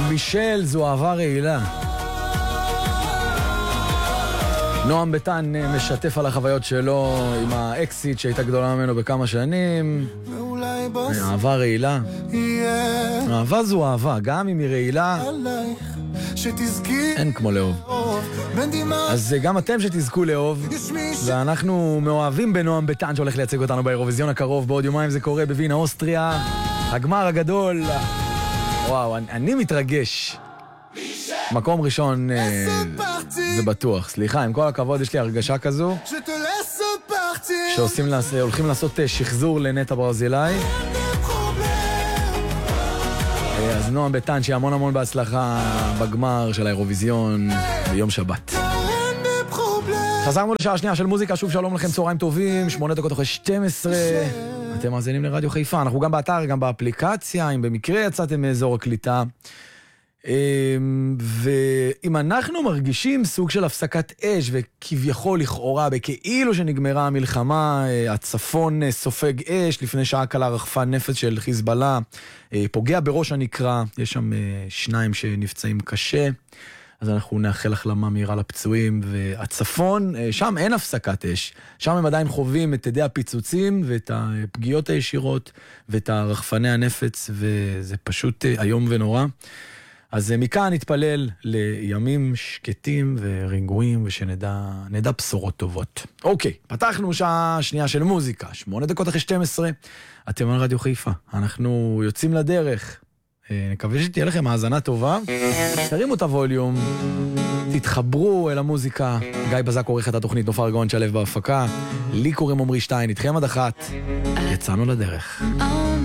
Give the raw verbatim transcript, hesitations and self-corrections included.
מישל, זו אהבה רעילה. נועם ביטן משתף על החוויות שלו עם האקסיט שהייתה גדולה ממנו בכמה שנים. אהבה רעילה. אהבה זו אהבה, גם אם היא רעילה אין כמו לאהוב. אז גם אתם שתזכו לאהוב, ואנחנו מאוהבים בנועם ביטן שהולך לייצג אותנו באירוויזיון הקרוב. בעוד יומיים זה קורה בווינה, אוסטריה, הגמר הגדול. וואו, אני, אני מתרגש. מקום ראשון זה בטוח. סליחה, עם כל הכבוד יש לי הרגשה כזו שעושים לעשות, הולכים לעשות שחזור לנטע ברזילאי. אז נועם ביטן, שיהיה המון המון בהצלחה בגמר של האירוויזיון ביום שבת. חזרנו לשעה שנייה של מוזיקה. שוב שלום לכם, צהריים טובים, שמונה דקות אחרי שתים עשרה. אתם מאזינים לרדיו חיפה. אנחנו גם באתר, גם באפליקציה, אם במקרה יצאתם מאזור הקליטה. ואם אנחנו מרגישים סוג של הפסקת אש, וכביכול לכאורה בכאילו שנגמרה המלחמה, הצפון סופג אש, לפני שעה קלה רחפן נפץ של חיזבאללה פוגע בראש הנקרה, יש שם שניים שנפצעים קשה, אז אנחנו נאחל החלמה מהירה לפצועים. והצפון, שם אין הפסקת אש, שם הם עדיין חווים את ידי הפיצוצים ואת הפגיעות הישירות ואת הרחפני הנפץ, וזה פשוט היום ונורא. אז מכאן נתפלל לימים שקטים ורגועים, ושנדע נדע בשורות טובות. אוקיי, פתחנו שעה שנייה של מוזיקה, שמונה דקות אחרי שתים עשרה, אתם על רדיו חיפה, אנחנו יוצאים לדרך. נקווה שתהיה לכם האזנה טובה, תרימו את הווליום, תתחברו אל המוזיקה. גיא בזק עורך את התוכנית, נופר גאון שלב בהפקה, לי קוראים עמרי שטיין, איתכם עד אחת, יצאנו לדרך.